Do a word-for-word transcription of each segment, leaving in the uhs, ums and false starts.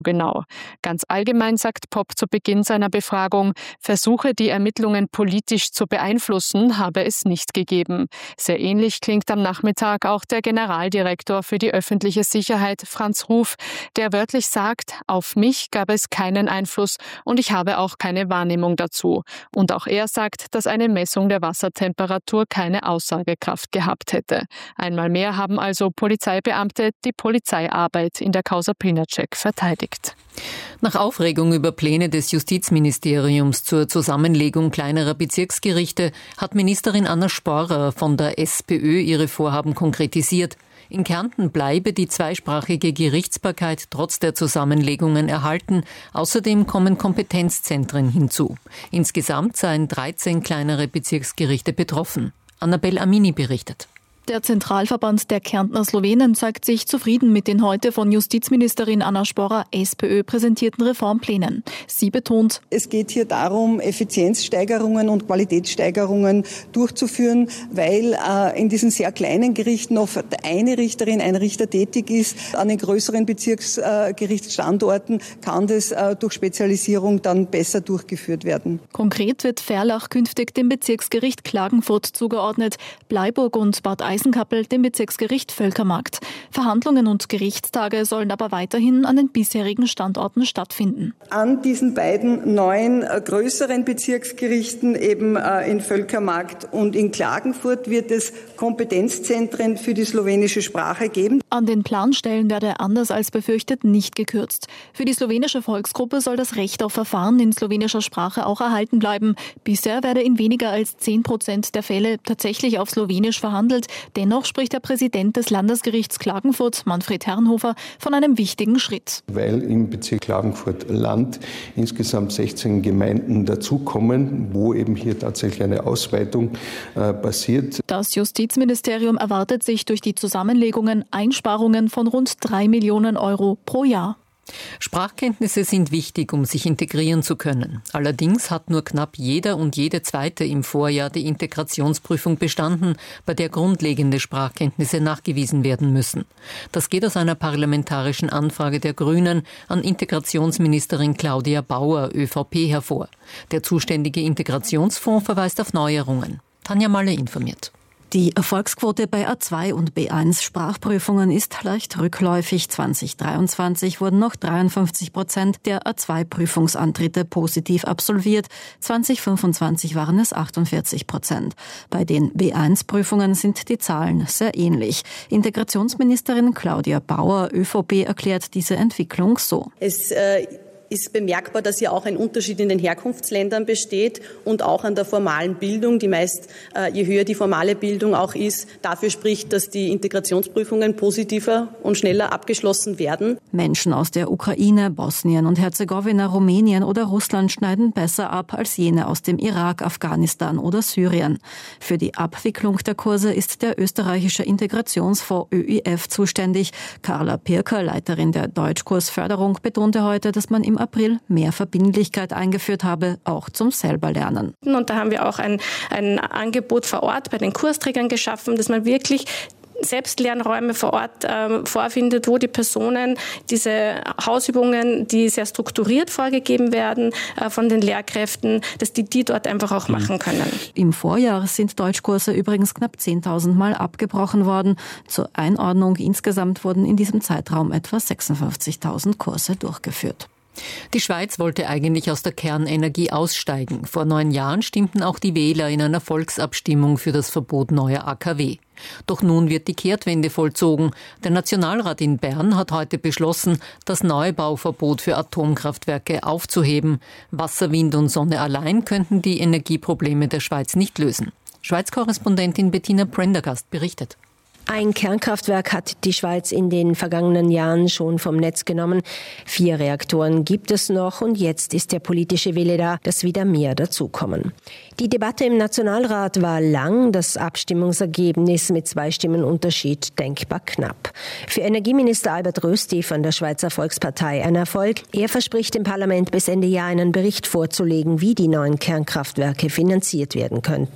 Genau. Ganz allgemein sagt Popp zu Beginn seiner Befragung, Versuche, die Ermittlungen politisch zu beeinflussen, habe es nicht gegeben. Sehr ähnlich klingt am Nachmittag auch der Generaldirektor für die öffentliche Sicherheit, Franz Ruf, der wörtlich sagt, auf mich gab es keinen Einfluss und ich habe auch keine Wahrnehmung dazu. Und auch er sagt, dass eine Messung der Wassertemperatur keine Aussagekraft gehabt hätte. Einmal mehr haben also Polizeibeamte die Polizeiarbeit in der Causa Pilnacek verteidigt. Nach Aufregung über Pläne des Justizministeriums zur Zusammenlegung kleinerer Bezirksgerichte hat Ministerin Anna Sporrer von der SPÖ ihre Vorhaben konkretisiert. In Kärnten bleibe die zweisprachige Gerichtsbarkeit trotz der Zusammenlegungen erhalten. Außerdem kommen Kompetenzzentren hinzu. Insgesamt seien dreizehn kleinere Bezirksgerichte betroffen. Annabel Amini berichtet. Der Zentralverband der Kärntner Slowenen zeigt sich zufrieden mit den heute von Justizministerin Anna Sporrer, SPÖ, präsentierten Reformplänen. Sie betont, es geht hier darum, Effizienzsteigerungen und Qualitätssteigerungen durchzuführen, weil äh, in diesen sehr kleinen Gerichten oft eine Richterin, ein Richter tätig ist. An den größeren Bezirksgerichtsstandorten kann das äh, durch Spezialisierung dann besser durchgeführt werden. Konkret wird Verlach künftig dem Bezirksgericht Klagenfurt zugeordnet, Bleiburg und Bad Eisenkappel dem Bezirksgericht Völkermarkt. Verhandlungen und Gerichtstage sollen aber weiterhin an den bisherigen Standorten stattfinden. An diesen beiden neuen äh, größeren Bezirksgerichten, eben äh, in Völkermarkt und in Klagenfurt, wird es Kompetenzzentren für die slowenische Sprache geben. An den Planstellen werde anders als befürchtet nicht gekürzt. Für die slowenische Volksgruppe soll das Recht auf Verfahren in slowenischer Sprache auch erhalten bleiben. Bisher werde in weniger als zehn Prozent der Fälle tatsächlich auf Slowenisch verhandelt. Dennoch spricht der Präsident des Landesgerichts Klagenfurt, Manfred Herrenhofer, von einem wichtigen Schritt. Weil im Bezirk Klagenfurt-Land insgesamt sechzehn Gemeinden dazukommen, wo eben hier tatsächlich eine Ausweitung äh, passiert. Das Justizministerium erwartet sich durch die Zusammenlegungen Einsparungen von rund drei Millionen Euro pro Jahr. Sprachkenntnisse sind wichtig, um sich integrieren zu können. Allerdings hat nur knapp jeder und jede Zweite im Vorjahr die Integrationsprüfung bestanden, bei der grundlegende Sprachkenntnisse nachgewiesen werden müssen. Das geht aus einer parlamentarischen Anfrage der Grünen an Integrationsministerin Claudia Bauer, ÖVP, hervor. Der zuständige Integrationsfonds verweist auf Neuerungen. Tanja Malle informiert. Die Erfolgsquote bei A zwei und B eins Sprachprüfungen ist leicht rückläufig. zwanzig dreiundzwanzig wurden noch dreiundfünfzig Prozent der A zwei Prüfungsantritte positiv absolviert. zwanzig fünfundzwanzig waren es achtundvierzig Prozent. Bei den B eins Prüfungen sind die Zahlen sehr ähnlich. Integrationsministerin Claudia Bauer, ÖVP, erklärt diese Entwicklung so. Es äh ist bemerkbar, dass hier auch ein Unterschied in den Herkunftsländern besteht und auch an der formalen Bildung, die meist, äh, je höher die formale Bildung auch ist, dafür spricht, dass die Integrationsprüfungen positiver und schneller abgeschlossen werden. Menschen aus der Ukraine, Bosnien und Herzegowina, Rumänien oder Russland schneiden besser ab als jene aus dem Irak, Afghanistan oder Syrien. Für die Abwicklung der Kurse ist der österreichische Integrationsfonds Ö I F zuständig. Carla Pirker, Leiterin der Deutschkursförderung, betonte heute, dass man im April mehr Verbindlichkeit eingeführt habe, auch zum Selberlernen. Und da haben wir auch ein, ein Angebot vor Ort bei den Kursträgern geschaffen, dass man wirklich Selbstlernräume vor Ort äh, vorfindet, wo die Personen diese Hausübungen, die sehr strukturiert vorgegeben werden äh, von den Lehrkräften, dass die die dort einfach auch machen können. Im Vorjahr sind Deutschkurse übrigens knapp zehntausend Mal abgebrochen worden. Zur Einordnung, insgesamt wurden in diesem Zeitraum etwa sechsundfünfzigtausend Kurse durchgeführt. Die Schweiz wollte eigentlich aus der Kernenergie aussteigen. Vor neun Jahren stimmten auch die Wähler in einer Volksabstimmung für das Verbot neuer A K W. Doch nun wird die Kehrtwende vollzogen. Der Nationalrat in Bern hat heute beschlossen, das Neubauverbot für Atomkraftwerke aufzuheben. Wasser, Wind und Sonne allein könnten die Energieprobleme der Schweiz nicht lösen. Schweiz-Korrespondentin Bettina Prendergast berichtet. Ein Kernkraftwerk hat die Schweiz in den vergangenen Jahren schon vom Netz genommen. Vier Reaktoren gibt es noch und jetzt ist der politische Wille da, dass wieder mehr dazukommen. Die Debatte im Nationalrat war lang, das Abstimmungsergebnis mit zwei Stimmen Unterschied denkbar knapp. Für Energieminister Albert Rösti von der Schweizer Volkspartei ein Erfolg. Er verspricht dem Parlament bis Ende Jahr einen Bericht vorzulegen, wie die neuen Kernkraftwerke finanziert werden könnten.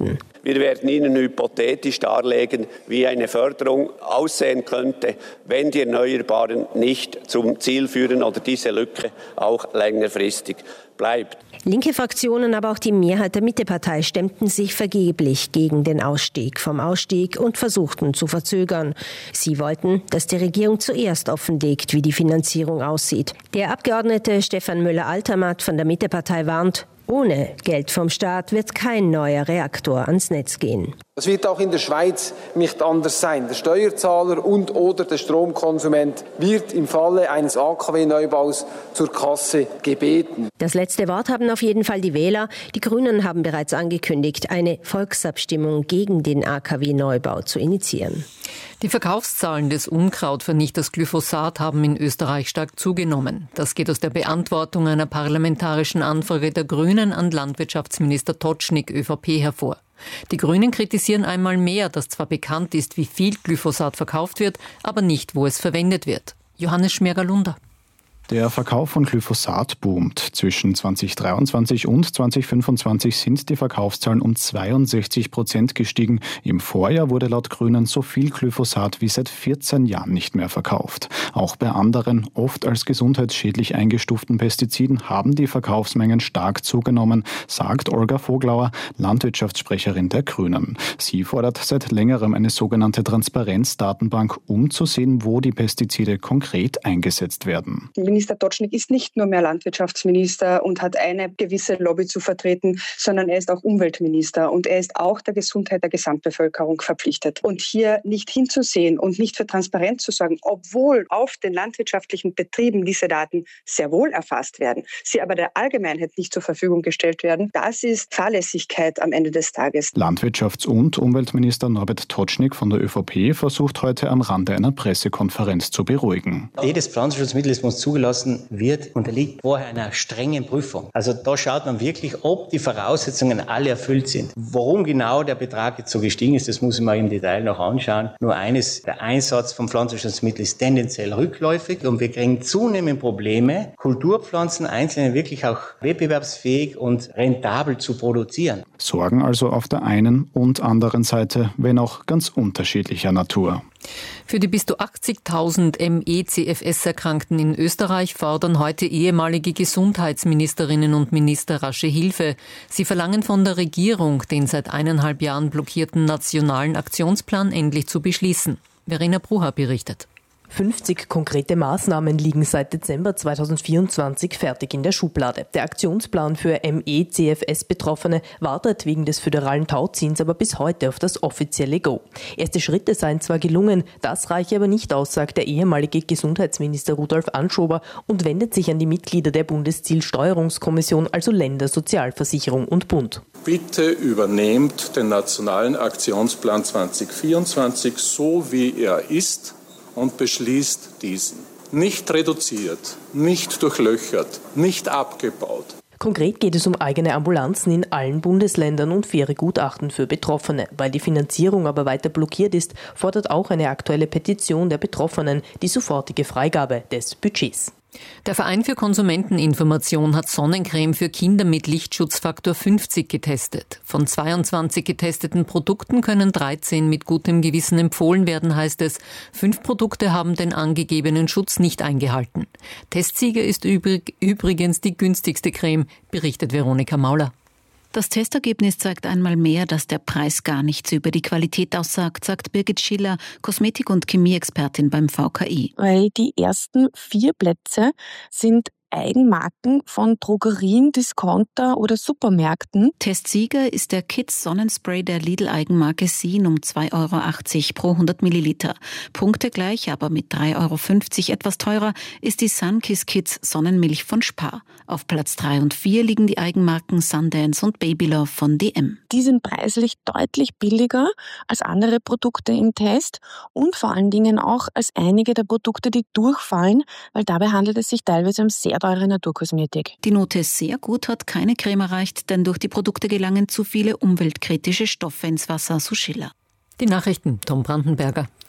Wir werden Ihnen hypothetisch darlegen, wie eine Förderung aussehen könnte, wenn die Erneuerbaren nicht zum Ziel führen oder diese Lücke auch längerfristig bleibt. Linke Fraktionen, aber auch die Mehrheit der Mittepartei stemmten sich vergeblich gegen den Ausstieg vom Ausstieg und versuchten zu verzögern. Sie wollten, dass die Regierung zuerst offenlegt, wie die Finanzierung aussieht. Der Abgeordnete Stefan Müller-Altermatt von der Mittepartei warnt, ohne Geld vom Staat wird kein neuer Reaktor ans Netz gehen. Das wird auch in der Schweiz nicht anders sein. Der Steuerzahler und oder der Stromkonsument wird im Falle eines A K W-Neubaus zur Kasse gebeten. Das letzte Wort haben auf jeden Fall die Wähler. Die Grünen haben bereits angekündigt, eine Volksabstimmung gegen den A K W-Neubau zu initiieren. Die Verkaufszahlen des Unkrautvernichters Glyphosat haben in Österreich stark zugenommen. Das geht aus der Beantwortung einer parlamentarischen Anfrage der Grünen an Landwirtschaftsminister Totschnig, ÖVP, hervor. Die Grünen kritisieren einmal mehr, dass zwar bekannt ist, wie viel Glyphosat verkauft wird, aber nicht, wo es verwendet wird. Johannes Schmerger-Lunder. Der Verkauf von Glyphosat boomt. Zwischen zweitausenddreiundzwanzig und zweitausendfünfundzwanzig sind die Verkaufszahlen um zweiundsechzig Prozent gestiegen. Im Vorjahr wurde laut Grünen so viel Glyphosat wie seit vierzehn Jahren nicht mehr verkauft. Auch bei anderen, oft als gesundheitsschädlich eingestuften Pestiziden haben die Verkaufsmengen stark zugenommen, sagt Olga Voglauer, Landwirtschaftssprecherin der Grünen. Sie fordert seit längerem eine sogenannte Transparenzdatenbank, um zu sehen, wo die Pestizide konkret eingesetzt werden. Minister Totschnig ist nicht nur mehr Landwirtschaftsminister und hat eine gewisse Lobby zu vertreten, sondern er ist auch Umweltminister und er ist auch der Gesundheit der Gesamtbevölkerung verpflichtet. Und hier nicht hinzusehen und nicht für Transparenz zu sorgen, obwohl auf den landwirtschaftlichen Betrieben diese Daten sehr wohl erfasst werden, sie aber der Allgemeinheit nicht zur Verfügung gestellt werden, das ist Fahrlässigkeit am Ende des Tages. Landwirtschafts- und Umweltminister Norbert Totschnig von der ÖVP versucht heute am Rande einer Pressekonferenz zu beruhigen. Jedes Pflanzenschutzmittel muss zugelassen wird, unterliegt vorher einer strengen Prüfung. Also da schaut man wirklich, ob die Voraussetzungen alle erfüllt sind. Warum genau der Betrag jetzt so gestiegen ist, das muss ich mal im Detail noch anschauen. Nur eines, der Einsatz von Pflanzenschutzmitteln ist tendenziell rückläufig und wir kriegen zunehmend Probleme, Kulturpflanzen einzeln wirklich auch wettbewerbsfähig und rentabel zu produzieren. Sorgen also auf der einen und anderen Seite, wenn auch ganz unterschiedlicher Natur. Für die bis zu achtzigtausend M E C F S-Erkrankten in Österreich fordern heute ehemalige Gesundheitsministerinnen und Minister rasche Hilfe. Sie verlangen von der Regierung, den seit eineinhalb Jahren blockierten nationalen Aktionsplan endlich zu beschließen. Verena Brucher berichtet. fünfzig konkrete Maßnahmen liegen seit Dezember zweitausendvierundzwanzig fertig in der Schublade. Der Aktionsplan für M E C F S-Betroffene wartet wegen des föderalen Tauziehens aber bis heute auf das offizielle Go. Erste Schritte seien zwar gelungen, das reiche aber nicht aus, sagt der ehemalige Gesundheitsminister Rudolf Anschober und wendet sich an die Mitglieder der Bundeszielsteuerungskommission, also Länder, Sozialversicherung und Bund. Bitte übernehmt den Nationalen Aktionsplan zweitausendvierundzwanzig so, wie er ist, und beschließt diesen. Nicht reduziert, nicht durchlöchert, nicht abgebaut. Konkret geht es um eigene Ambulanzen in allen Bundesländern und faire Gutachten für Betroffene. Weil die Finanzierung aber weiter blockiert ist, fordert auch eine aktuelle Petition der Betroffenen die sofortige Freigabe des Budgets. Der Verein für Konsumenteninformation hat Sonnencreme für Kinder mit Lichtschutzfaktor fünfzig getestet. Von zweiundzwanzig getesteten Produkten können dreizehn mit gutem Gewissen empfohlen werden, heißt es. Fünf Produkte haben den angegebenen Schutz nicht eingehalten. Testsieger ist übrig, übrigens die günstigste Creme, berichtet Veronika Mauler. Das Testergebnis zeigt einmal mehr, dass der Preis gar nichts über die Qualität aussagt, sagt Birgit Schiller, Kosmetik- und Chemieexpertin beim V K I. Weil die ersten vier Plätze sind Eigenmarken von Drogerien, Discounter oder Supermärkten. Testsieger ist der Kids Sonnenspray der Lidl-Eigenmarke Sien um zwei Euro achtzig pro hundert Milliliter. Punktegleich, aber mit drei Euro fünfzig etwas teurer, ist die Sunkiss Kids Sonnenmilch von Spar. Auf Platz drei und vier liegen die Eigenmarken Sundance und Babylove von D M. Die sind preislich deutlich billiger als andere Produkte im Test und vor allen Dingen auch als einige der Produkte, die durchfallen, weil dabei handelt es sich teilweise um sehr teure Naturkosmetik. Die Note sehr gut hat keine Creme erreicht, denn durch die Produkte gelangen zu viele umweltkritische Stoffe ins Wasser, so Schiller. Die Nachrichten, Tom Brandenberger.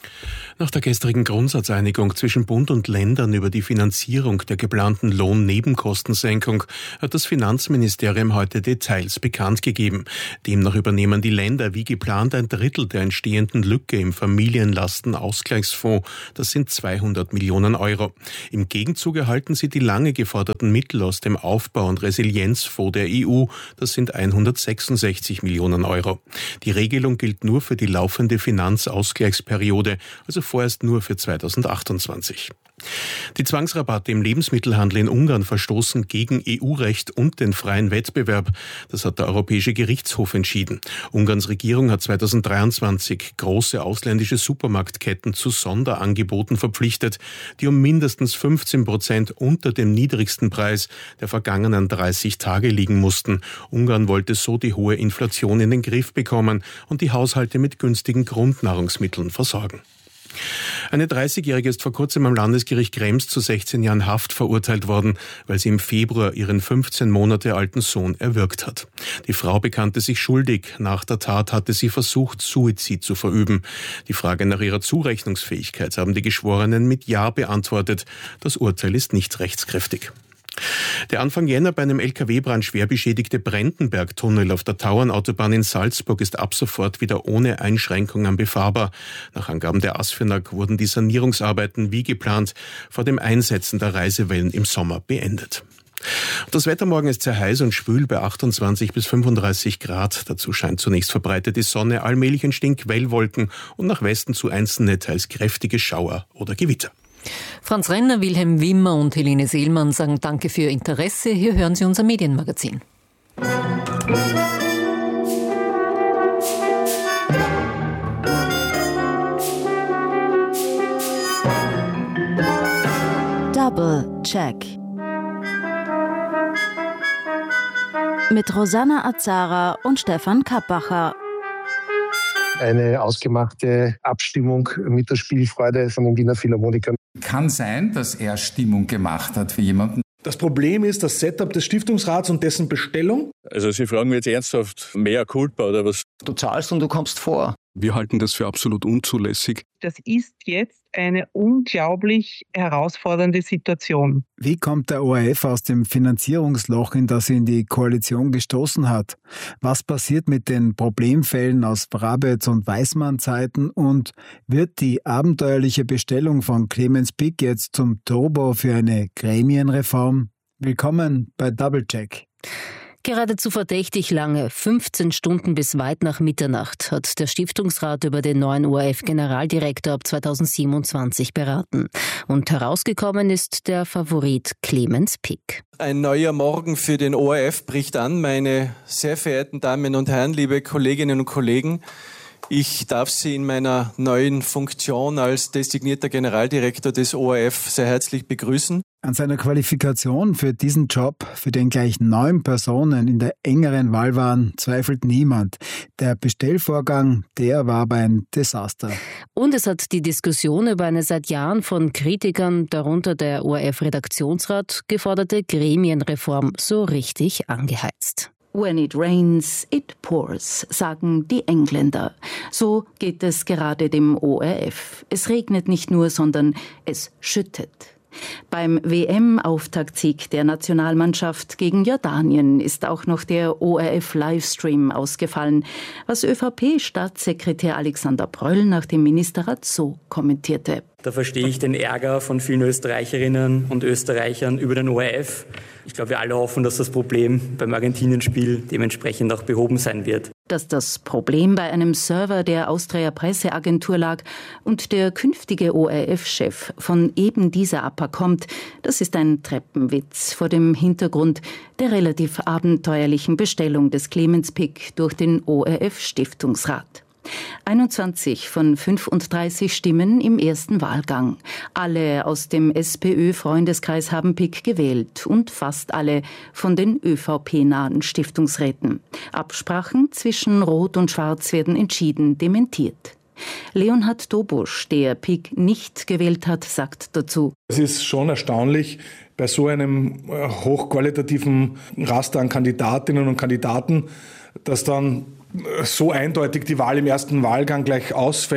Nach der gestrigen Grundsatzeinigung zwischen Bund und Ländern über die Finanzierung der geplanten Lohnnebenkostensenkung hat das Finanzministerium heute Details bekannt gegeben. Demnach übernehmen die Länder wie geplant ein Drittel der entstehenden Lücke im Familienlastenausgleichsfonds. Das sind zweihundert Millionen Euro. Im Gegenzug erhalten sie die lange geforderten Mittel aus dem Aufbau- und Resilienzfonds der E U. Das sind hundertsechsundsechzig Millionen Euro. Die Regelung gilt nur für die laufende Finanzausgleichsperiode, also vorerst nur für zweitausendachtundzwanzig. Die Zwangsrabatte im Lebensmittelhandel in Ungarn verstoßen gegen E U-Recht und den freien Wettbewerb. Das hat der Europäische Gerichtshof entschieden. Ungarns Regierung hat zweitausenddreiundzwanzig große ausländische Supermarktketten zu Sonderangeboten verpflichtet, die um mindestens fünfzehn Prozent unter dem niedrigsten Preis der vergangenen dreißig Tage liegen mussten. Ungarn wollte so die hohe Inflation in den Griff bekommen und die Haushalte mit günstigen Grundnahrungsmitteln versorgen. Eine dreißigjährige ist vor kurzem am Landesgericht Krems zu sechzehn Jahren Haft verurteilt worden, weil sie im Februar ihren fünfzehn Monate alten Sohn erwürgt hat. Die Frau bekannte sich schuldig. Nach der Tat hatte sie versucht, Suizid zu verüben. Die Frage nach ihrer Zurechnungsfähigkeit haben die Geschworenen mit Ja beantwortet. Das Urteil ist nicht rechtskräftig. Der Anfang Jänner bei einem L K W-Brand schwer beschädigte Brentenberg-Tunnel auf der Tauernautobahn in Salzburg ist ab sofort wieder ohne Einschränkungen befahrbar. Nach Angaben der ASFINAG wurden die Sanierungsarbeiten wie geplant vor dem Einsetzen der Reisewellen im Sommer beendet. Das Wetter morgen ist sehr heiß und schwül bei achtundzwanzig bis fünfunddreißig Grad. Dazu scheint zunächst verbreitet die Sonne, allmählich entstehen Quellwolken und nach Westen zu einzelne, teils kräftige Schauer oder Gewitter. Franz Renner, Wilhelm Wimmer und Helene Seelmann sagen Danke für Ihr Interesse. Hier hören Sie unser Medienmagazin. Double Check mit Rosanna Azara und Stefan Kappacher. Eine ausgemachte Abstimmung mit der Spielfreude von den Wiener Philharmonikern. Kann sein, dass er Stimmung gemacht hat für jemanden. Das Problem ist das Setup des Stiftungsrats und dessen Bestellung. Also Sie fragen mich jetzt ernsthaft, mehr Culpa oder was? Du zahlst und du kommst vor. Wir halten das für absolut unzulässig. Das ist jetzt eine unglaublich herausfordernde Situation. Wie kommt der O R F aus dem Finanzierungsloch, in das ihn die Koalition gestoßen hat? Was passiert mit den Problemfällen aus Brabetz- und Weismann-Zeiten? Und wird die abenteuerliche Bestellung von Clemens Pick jetzt zum Turbo für eine Gremienreform? Willkommen bei Double Check. Geradezu verdächtig lange, fünfzehn Stunden bis weit nach Mitternacht, hat der Stiftungsrat über den neuen O R F-Generaldirektor ab zweitausendsiebenundzwanzig beraten. Und herausgekommen ist der Favorit Clemens Pick. Ein neuer Morgen für den O R F bricht an, meine sehr verehrten Damen und Herren, liebe Kolleginnen und Kollegen. Ich darf Sie in meiner neuen Funktion als designierter Generaldirektor des O R F sehr herzlich begrüßen. An seiner Qualifikation für diesen Job, für den gleich neun Personen in der engeren Wahl waren, zweifelt niemand. Der Bestellvorgang, der war aber ein Desaster. Und es hat die Diskussion über eine seit Jahren von Kritikern, darunter der O R F-Redaktionsrat, geforderte Gremienreform so richtig angeheizt. When it rains, it pours, sagen die Engländer. So geht es gerade dem O R F. Es regnet nicht nur, sondern es schüttet. Beim W M-Auftaktsieg der Nationalmannschaft gegen Jordanien ist auch noch der O R F-Livestream ausgefallen, was ÖVP-Staatssekretär Alexander Pröll nach dem Ministerrat so kommentierte. Da verstehe ich den Ärger von vielen Österreicherinnen und Österreichern über den O R F. Ich glaube, wir alle hoffen, dass das Problem beim Argentinien-Spiel dementsprechend auch behoben sein wird. Dass das Problem bei einem Server der Austria Presseagentur lag und der künftige O R F-Chef von eben dieser A P A kommt, das ist ein Treppenwitz vor dem Hintergrund der relativ abenteuerlichen Bestellung des Clemens Pick durch den O R F-Stiftungsrat. einundzwanzig von fünfunddreißig Stimmen im ersten Wahlgang. Alle aus dem SPÖ-Freundeskreis haben Pick gewählt und fast alle von den ÖVP-nahen Stiftungsräten. Absprachen zwischen Rot und Schwarz werden entschieden dementiert. Leonhard Dobusch, der Pick nicht gewählt hat, sagt dazu: Es ist schon erstaunlich, bei so einem hochqualitativen Raster an Kandidatinnen und Kandidaten, dass dann so eindeutig die Wahl im ersten Wahlgang gleich ausfällt.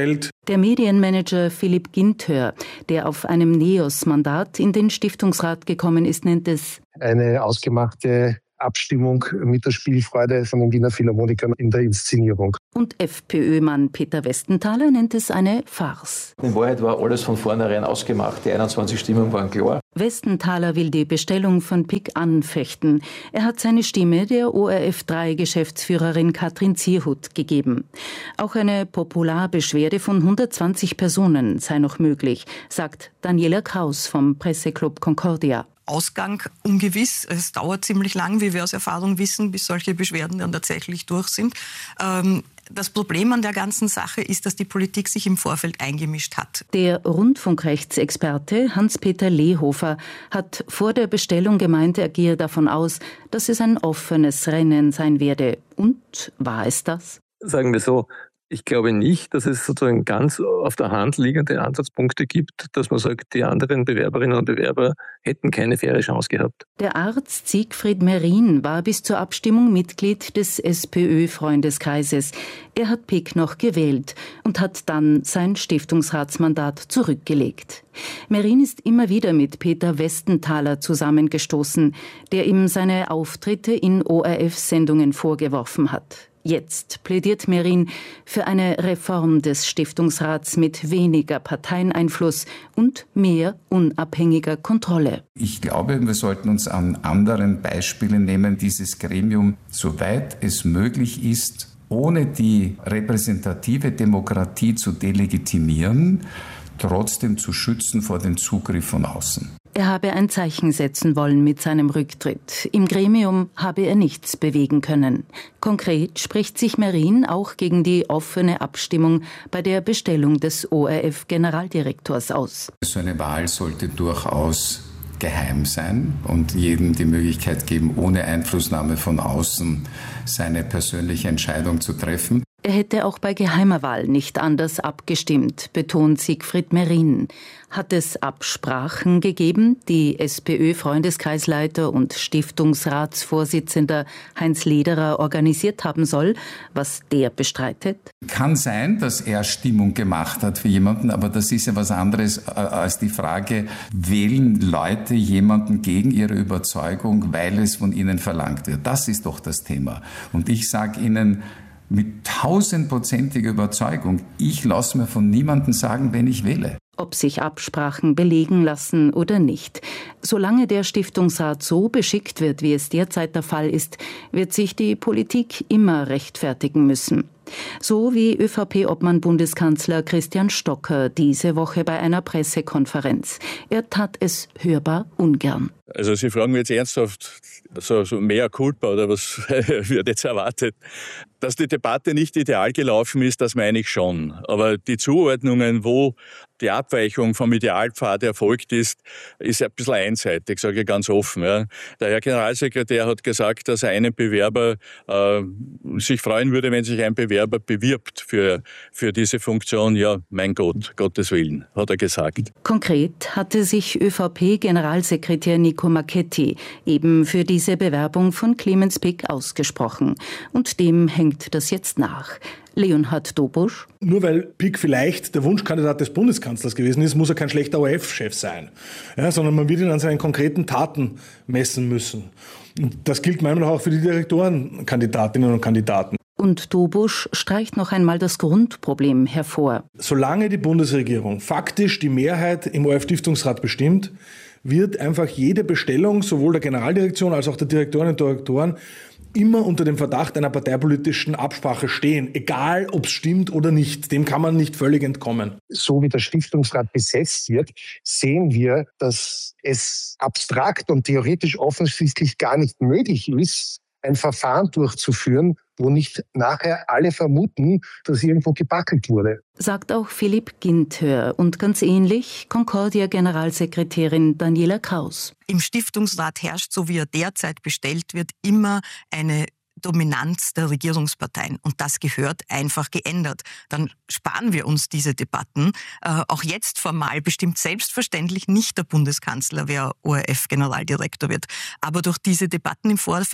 Der Medienmanager Philipp Ginthör, der auf einem NEOS-Mandat in den Stiftungsrat gekommen ist, nennt es eine ausgemachte Abstimmung mit der Spielfreude von den Wiener Philharmonikern in der Inszenierung. Und FPÖ-Mann Peter Westenthaler nennt es eine Farce. In Wahrheit war alles von vornherein ausgemacht. Die einundzwanzig Stimmen waren klar. Westenthaler will die Bestellung von P I C anfechten. Er hat seine Stimme der O R F drei Geschäftsführerin Katrin Zierhut gegeben. Auch eine Popularbeschwerde von hundertzwanzig Personen sei noch möglich, sagt Daniela Kraus vom Presseclub Concordia. Ausgang ungewiss. Es dauert ziemlich lang, wie wir aus Erfahrung wissen, bis solche Beschwerden dann tatsächlich durch sind. Ähm, das Problem an der ganzen Sache ist, dass die Politik sich im Vorfeld eingemischt hat. Der Rundfunkrechtsexperte Hans-Peter Lehofer hat vor der Bestellung gemeint, er gehe davon aus, dass es ein offenes Rennen sein werde. Und war es das? Sagen wir so, ich glaube nicht, dass es sozusagen ganz auf der Hand liegende Ansatzpunkte gibt, dass man sagt, die anderen Bewerberinnen und Bewerber hätten keine faire Chance gehabt. Der Arzt Siegfried Merin war bis zur Abstimmung Mitglied des SPÖ-Freundeskreises. Er hat P I C noch gewählt und hat dann sein Stiftungsratsmandat zurückgelegt. Merin ist immer wieder mit Peter Westenthaler zusammengestoßen, der ihm seine Auftritte in O R F-Sendungen vorgeworfen hat. Jetzt plädiert Merin für eine Reform des Stiftungsrats mit weniger Parteieneinfluss und mehr unabhängiger Kontrolle. Ich glaube, wir sollten uns an anderen Beispielen nehmen, dieses Gremium, soweit es möglich ist, ohne die repräsentative Demokratie zu delegitimieren, trotzdem zu schützen vor dem Zugriff von außen. Er habe ein Zeichen setzen wollen mit seinem Rücktritt. Im Gremium habe er nichts bewegen können. Konkret spricht sich Merin auch gegen die offene Abstimmung bei der Bestellung des O R F-Generaldirektors aus. So eine Wahl sollte durchaus geheim sein und jedem die Möglichkeit geben, ohne Einflussnahme von außen seine persönliche Entscheidung zu treffen. Er hätte auch bei geheimer Wahl nicht anders abgestimmt, betont Siegfried Merin. Hat es Absprachen gegeben, die SPÖ-Freundeskreisleiter und Stiftungsratsvorsitzender Heinz Lederer organisiert haben soll, was der bestreitet? Kann sein, dass er Stimmung gemacht hat für jemanden, aber das ist ja was anderes als die Frage, wählen Leute jemanden gegen ihre Überzeugung, weil es von ihnen verlangt wird. Das ist doch das Thema. Und ich sage Ihnen, mit tausendprozentiger Überzeugung, ich lasse mir von niemandem sagen, wenn ich wähle. Ob sich Absprachen belegen lassen oder nicht. Solange der Stiftungsrat so beschickt wird, wie es derzeit der Fall ist, wird sich die Politik immer rechtfertigen müssen. So wie ÖVP-Obmann Bundeskanzler Christian Stocker diese Woche bei einer Pressekonferenz. Er tat es hörbar ungern. Also Sie fragen mich jetzt ernsthaft, so, so mehr Culpa oder was wird jetzt erwartet? Dass die Debatte nicht ideal gelaufen ist, das meine ich schon. Aber die Zuordnungen, wo die Abweichung vom Idealpfad erfolgt ist, ist ein bisschen einseitig, sage ich ganz offen. Ja. Der Herr Generalsekretär hat gesagt, dass er einen Bewerber äh, sich freuen würde, wenn sich ein Bewerber bewirbt für, für diese Funktion. Ja, mein Gott, Gottes Willen, hat er gesagt. Konkret hatte sich ÖVP-Generalsekretär Nico Marchetti eben für diese Bewerbung von Clemens Pick ausgesprochen. Und dem hängt das jetzt nach. Leonhard Dobusch. Nur weil Pick vielleicht der Wunschkandidat des Bundeskanzlers gewesen ist, muss er kein schlechter O R F-Chef sein. Ja, sondern man wird ihn an seinen konkreten Taten messen müssen. Und das gilt manchmal auch für die Direktorenkandidatinnen und Kandidaten. Und Dobusch streicht noch einmal das Grundproblem hervor. Solange die Bundesregierung faktisch die Mehrheit im O R F-Stiftungsrat bestimmt, wird einfach jede Bestellung sowohl der Generaldirektion als auch der Direktorinnen und Direktoren immer unter dem Verdacht einer parteipolitischen Absprache stehen, egal ob es stimmt oder nicht. Dem kann man nicht völlig entkommen. So wie der Stiftungsrat besetzt wird, sehen wir, dass es abstrakt und theoretisch offensichtlich gar nicht möglich ist, ein Verfahren durchzuführen, wo nicht nachher alle vermuten, dass irgendwo gebackelt wurde. Sagt auch Philipp Ginthör und ganz ähnlich Concordia-Generalsekretärin Daniela Kraus. Im Stiftungsrat herrscht, so wie er derzeit bestellt wird, immer eine Dominanz der Regierungsparteien. Und das gehört einfach geändert. Dann sparen wir uns diese Debatten. Äh, auch jetzt formal bestimmt selbstverständlich nicht der Bundeskanzler, wer O R F-Generaldirektor wird. Aber durch diese Debatten im Vorfeld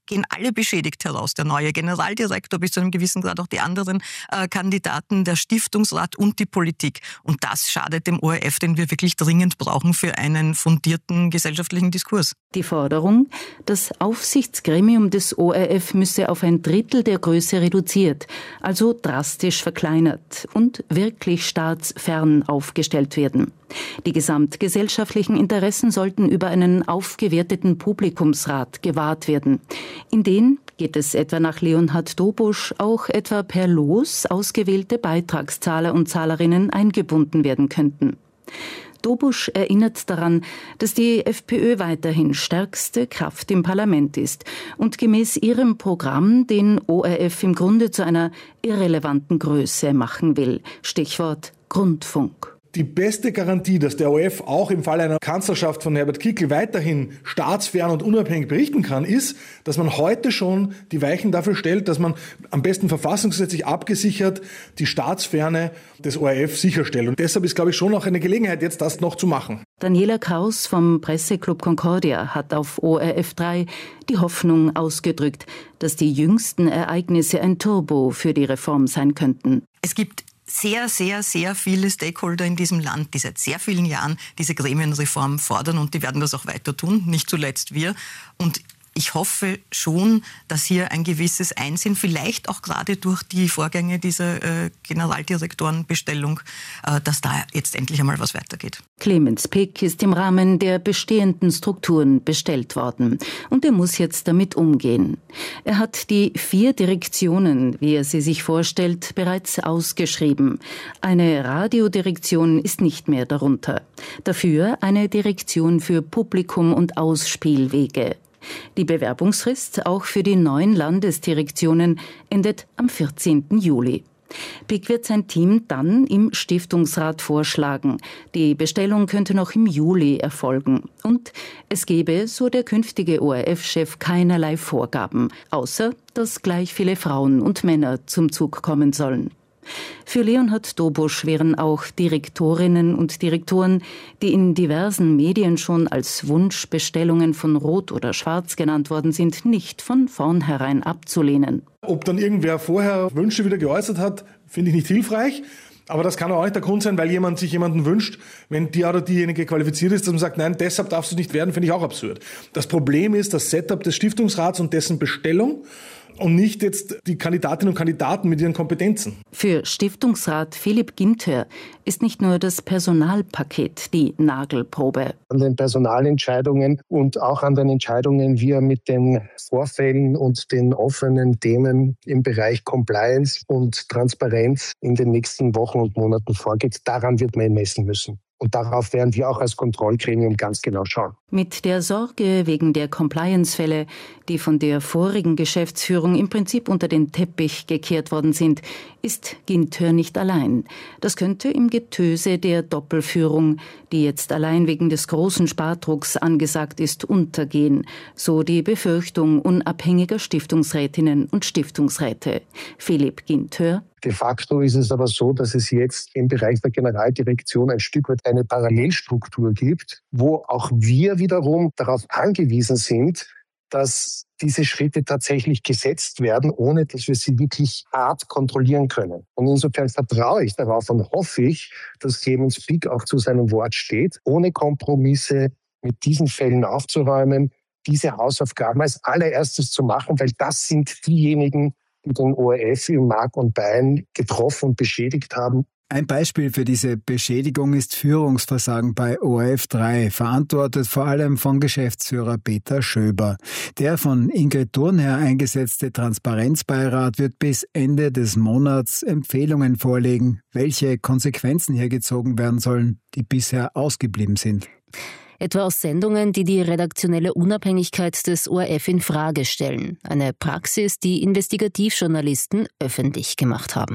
gehen alle beschädigt heraus. Der neue Generaldirektor, bis zu einem gewissen Grad auch die anderen äh, Kandidaten, der Stiftungsrat und die Politik. Und das schadet dem O R F, den wir wirklich dringend brauchen für einen fundierten gesellschaftlichen Diskurs. Die Forderung, das Aufsichtsgremium des O R F müsse auf ein Drittel der Größe reduziert, also drastisch verkleinert und wirklich staatsfern aufgestellt werden. Die gesamtgesellschaftlichen Interessen sollten über einen aufgewerteten Publikumsrat gewahrt werden. In den geht es etwa nach Leonhard Dobusch auch etwa per Los ausgewählte Beitragszahler und Zahlerinnen eingebunden werden könnten. Dobusch erinnert daran, dass die FPÖ weiterhin stärkste Kraft im Parlament ist und gemäß ihrem Programm den O R F im Grunde zu einer irrelevanten Größe machen will. Stichwort Grundfunk. Die beste Garantie, dass der O R F auch im Fall einer Kanzlerschaft von Herbert Kickl weiterhin staatsfern und unabhängig berichten kann, ist, dass man heute schon die Weichen dafür stellt, dass man am besten verfassungsgesetzlich abgesichert die Staatsferne des O R F sicherstellt. Und deshalb ist, glaube ich, schon noch eine Gelegenheit, jetzt das noch zu machen. Daniela Kraus vom Presseclub Concordia hat auf O R F drei die Hoffnung ausgedrückt, dass die jüngsten Ereignisse ein Turbo für die Reform sein könnten. Es gibt sehr, sehr, sehr viele Stakeholder in diesem Land, die seit sehr vielen Jahren diese Gremienreform fordern und die werden das auch weiter tun, nicht zuletzt wir. Und ich hoffe schon, dass hier ein gewisses Einsehen, vielleicht auch gerade durch die Vorgänge dieser äh, Generaldirektorenbestellung, äh, dass da jetzt endlich einmal was weitergeht. Clemens Pick ist im Rahmen der bestehenden Strukturen bestellt worden und er muss jetzt damit umgehen. Er hat die vier Direktionen, wie er sie sich vorstellt, bereits ausgeschrieben. Eine Radiodirektion ist nicht mehr darunter. Dafür eine Direktion für Publikum und Ausspielwege. Die Bewerbungsfrist auch für die neuen Landesdirektionen endet am vierzehnten Juli. Pick wird sein Team dann im Stiftungsrat vorschlagen. Die Bestellung könnte noch im Juli erfolgen. Und es gebe, so der künftige O R F-Chef, keinerlei Vorgaben, außer dass gleich viele Frauen und Männer zum Zug kommen sollen. Für Leonhard Dobusch wären auch Direktorinnen und Direktoren, die in diversen Medien schon als Wunschbestellungen von Rot oder Schwarz genannt worden sind, nicht von vornherein abzulehnen. Ob dann irgendwer vorher Wünsche wieder geäußert hat, finde ich nicht hilfreich. Aber das kann auch nicht der Grund sein, weil jemand sich jemanden wünscht, wenn die oder diejenige qualifiziert ist, dass man sagt, nein, deshalb darfst du nicht werden, finde ich auch absurd. Das Problem ist das Setup des Stiftungsrats und dessen Bestellung und nicht jetzt die Kandidatinnen und Kandidaten mit ihren Kompetenzen. Für Stiftungsrat Philipp Ginter ist nicht nur das Personalpaket die Nagelprobe. An den Personalentscheidungen und auch an den Entscheidungen, wie er mit den Vorfällen und den offenen Themen im Bereich Compliance und Transparenz in den nächsten Wochen und Monaten vorgeht, daran wird man ihn messen müssen. Und darauf werden wir auch als Kontrollgremium ganz genau schauen. Mit der Sorge wegen der Compliance-Fälle, die von der vorigen Geschäftsführung im Prinzip unter den Teppich gekehrt worden sind, ist Ginter nicht allein. Das könnte im Getöse der Doppelführung, die jetzt allein wegen des großen Spardrucks angesagt ist, untergehen, so die Befürchtung unabhängiger Stiftungsrätinnen und Stiftungsräte. Philipp Ginter: De facto ist es aber so, dass es jetzt im Bereich der Generaldirektion ein Stück weit eine Parallelstruktur gibt, wo auch wir wiederum darauf angewiesen sind, dass diese Schritte tatsächlich gesetzt werden, ohne dass wir sie wirklich hart kontrollieren können. Und insofern vertraue ich darauf und hoffe ich, dass Clemens Pick auch zu seinem Wort steht, ohne Kompromisse mit diesen Fällen aufzuräumen, diese Hausaufgaben als allererstes zu machen, weil das sind diejenigen, die den O R F in Mark und Bein getroffen und beschädigt haben. Ein Beispiel für diese Beschädigung ist Führungsversagen bei O R F drei, verantwortet vor allem von Geschäftsführer Peter Schöber. Der von Ingrid Thurnherr eingesetzte Transparenzbeirat wird bis Ende des Monats Empfehlungen vorlegen, welche Konsequenzen hier gezogen werden sollen, die bisher ausgeblieben sind. Etwa aus Sendungen, die die redaktionelle Unabhängigkeit des O R F in Frage stellen. Eine Praxis, die Investigativjournalisten öffentlich gemacht haben.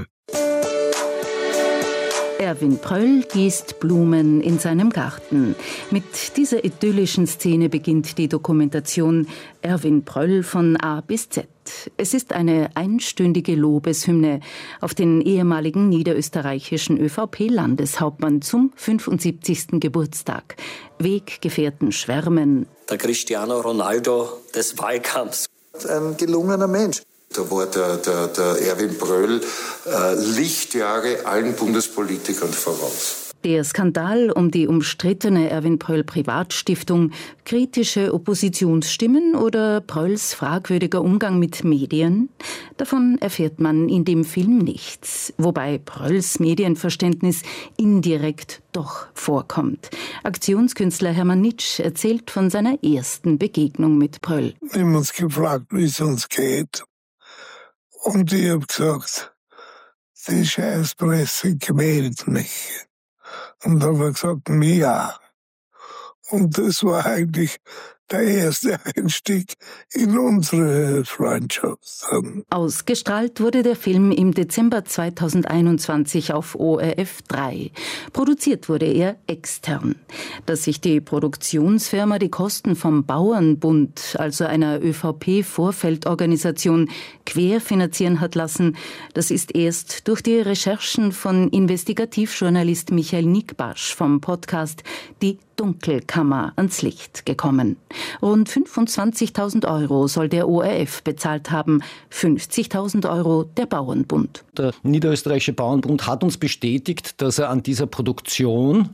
Erwin Pröll gießt Blumen in seinem Garten. Mit dieser idyllischen Szene beginnt die Dokumentation Erwin Pröll von A bis Z. Es ist eine einstündige Lobeshymne auf den ehemaligen niederösterreichischen ÖVP-Landeshauptmann zum fünfundsiebzigsten Geburtstag. Weggefährten schwärmen. Der Cristiano Ronaldo des Wahlkampfs. Ein gelungener Mensch. Da war der, der, der Erwin Pröll äh, Lichtjahre allen Bundespolitikern voraus. Der Skandal um die umstrittene Erwin Pröll Privatstiftung, kritische Oppositionsstimmen oder Prölls fragwürdiger Umgang mit Medien? Davon erfährt man in dem Film nichts, wobei Prölls Medienverständnis indirekt doch vorkommt. Aktionskünstler Hermann Nitsch erzählt von seiner ersten Begegnung mit Pröll. Wir haben uns gefragt, wie es uns geht. Und ich habe gesagt, die Scheißpresse quält mich. Und dann habe ich gesagt, ja. Und das war eigentlich der erste Einstieg in unsere Freundschaft. Ausgestrahlt wurde der Film im Dezember zweitausendeinundzwanzig auf O R F drei. Produziert wurde er extern. Dass sich die Produktionsfirma die Kosten vom Bauernbund, also einer ÖVP-Vorfeldorganisation, querfinanzieren hat lassen, das ist erst durch die Recherchen von Investigativjournalist Michael Nickbasch vom Podcast Die Dunkelkammer ans Licht gekommen. Rund fünfundzwanzigtausend Euro soll der O R F bezahlt haben, fünfzigtausend Euro der Bauernbund. Der Niederösterreichische Bauernbund hat uns bestätigt, dass er an dieser Produktion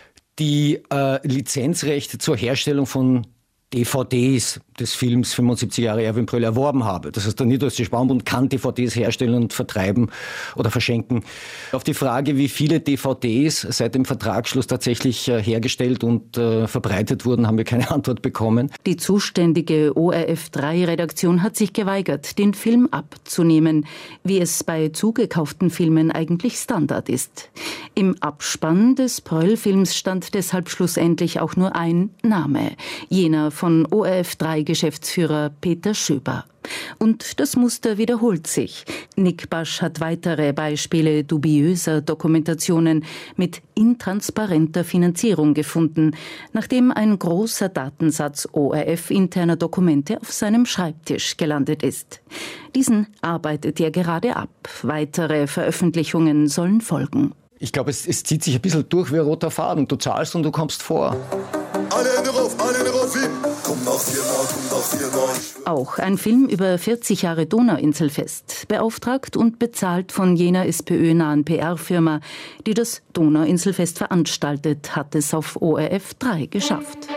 die äh, Lizenzrechte zur Herstellung von D V Ds des Films fünfundsiebzig Jahre Erwin Pröll erworben habe. Das heißt, der Niederösterreichische Bauernbund kann D V Ds herstellen und vertreiben oder verschenken. Auf die Frage, wie viele D V Ds seit dem Vertragsschluss tatsächlich äh, hergestellt und äh, verbreitet wurden, haben wir keine Antwort bekommen. Die zuständige O R F drei Redaktion hat sich geweigert, den Film abzunehmen, wie es bei zugekauften Filmen eigentlich Standard ist. Im Abspann des Pröll-Films stand deshalb schlussendlich auch nur ein Name, jener von O R F drei Geschäftsführer Peter Schöber. Und das Muster wiederholt sich. Nickbasch hat weitere Beispiele dubiöser Dokumentationen mit intransparenter Finanzierung gefunden, nachdem ein großer Datensatz O R F-interner Dokumente auf seinem Schreibtisch gelandet ist. Diesen arbeitet er gerade ab. Weitere Veröffentlichungen sollen folgen. Ich glaube, es, es zieht sich ein bisschen durch wie ein roter Faden. Du zahlst und du kommst vor. Alle Hände rauf, alle Hände rauf, hin. Komm nach Vienna, komm nach Vienna. Auch ein Film über vierzig Jahre Donauinselfest, beauftragt und bezahlt von jener SPÖ-nahen P R-Firma, die das Donauinselfest veranstaltet, hat es auf O R F drei geschafft.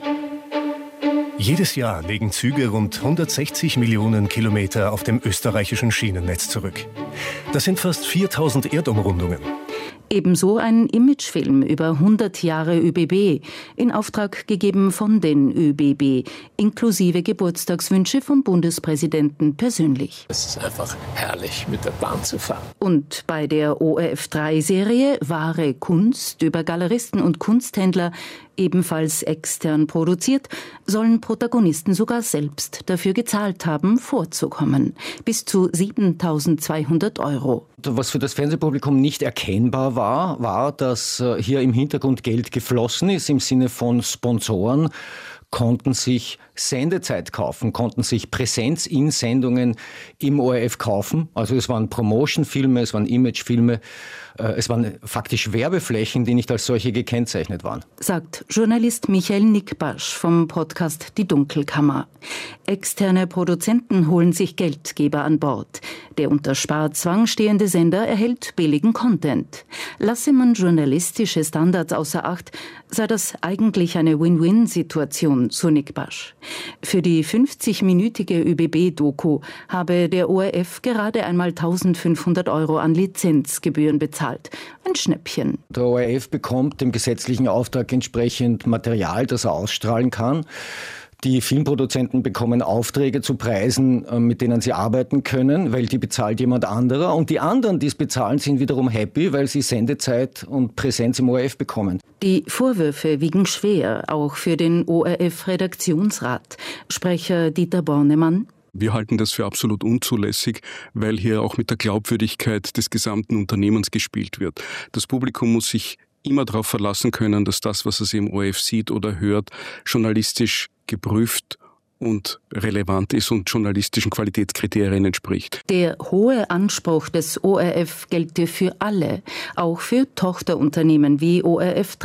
Jedes Jahr legen Züge rund hundertsechzig Millionen Kilometer auf dem österreichischen Schienennetz zurück. Das sind fast viertausend Erdumrundungen. Ebenso ein Imagefilm über hundert Jahre Ö B B, in Auftrag gegeben von den Ö B B, inklusive Geburtstagswünsche vom Bundespräsidenten persönlich. Es ist einfach herrlich, mit der Bahn zu fahren. Und bei der O R F drei Serie Wahre Kunst über Galeristen und Kunsthändler, ebenfalls extern produziert, sollen Protagonisten sogar selbst dafür gezahlt haben, vorzukommen. Bis zu siebentausendzweihundert Euro. Was für das Fernsehpublikum nicht erkennbar war, war, dass hier im Hintergrund Geld geflossen ist, im Sinne von Sponsoren konnten sich Sendezeit kaufen, konnten sich Präsenz in Sendungen im O R F kaufen. Also es waren Promotion-Filme, es waren Imagefilme, es waren faktisch Werbeflächen, die nicht als solche gekennzeichnet waren. Sagt Journalist Michael Nickbasch vom Podcast Die Dunkelkammer. Externe Produzenten holen sich Geldgeber an Bord. Der unter Sparzwang stehende Sender erhält billigen Content. Lasse man journalistische Standards außer Acht, sei das eigentlich eine Win-Win-Situation, so Nickbasch. Für die fünfzig-minütige Ö B B-Doku habe der O R F gerade einmal eintausendfünfhundert Euro an Lizenzgebühren bezahlt. Ein Schnäppchen. Der O R F bekommt dem gesetzlichen Auftrag entsprechend Material, das er ausstrahlen kann. Die Filmproduzenten bekommen Aufträge zu Preisen, mit denen sie arbeiten können, weil die bezahlt jemand anderer. Und die anderen, die es bezahlen, sind wiederum happy, weil sie Sendezeit und Präsenz im O R F bekommen. Die Vorwürfe wiegen schwer, auch für den O R F-Redaktionsrat. Sprecher Dieter Bornemann. Wir halten das für absolut unzulässig, weil hier auch mit der Glaubwürdigkeit des gesamten Unternehmens gespielt wird. Das Publikum muss sich immer darauf verlassen können, dass das, was es im O R F sieht oder hört, journalistisch geprüft und relevant ist und journalistischen Qualitätskriterien entspricht. Der hohe Anspruch des O R F gelte für alle, auch für Tochterunternehmen wie O R F drei.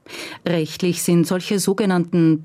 Rechtlich sind solche sogenannten